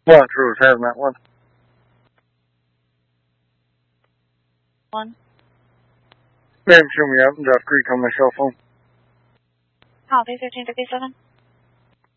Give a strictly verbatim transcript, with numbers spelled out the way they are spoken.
One Truth Hazmat one. One. Ma'am, show me out in Duff Creek on my cell phone. Copy, fifteen fifty-seven.